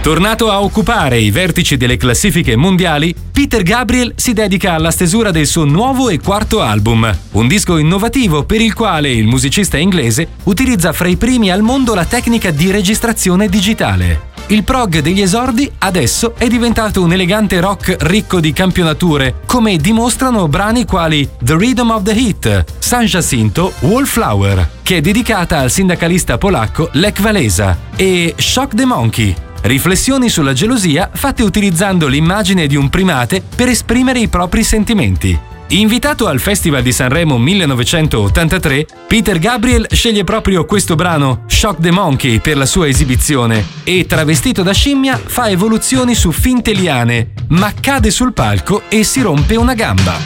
Tornato a occupare i vertici delle classifiche mondiali, Peter Gabriel si dedica alla stesura del suo nuovo e quarto album, un disco innovativo per il quale il musicista inglese utilizza fra i primi al mondo la tecnica di registrazione digitale. Il prog degli esordi adesso è diventato un elegante rock ricco di campionature, come dimostrano brani quali The Rhythm of the Heat, San Jacinto, Wallflower, che è dedicata al sindacalista polacco Lech Walesa, e Shock the Monkey, riflessioni sulla gelosia fatte utilizzando l'immagine di un primate per esprimere i propri sentimenti. Invitato al Festival di Sanremo 1983, Peter Gabriel sceglie proprio questo brano, Shock the Monkey, per la sua esibizione e, travestito da scimmia, fa evoluzioni su finte liane, ma cade sul palco e si rompe una gamba.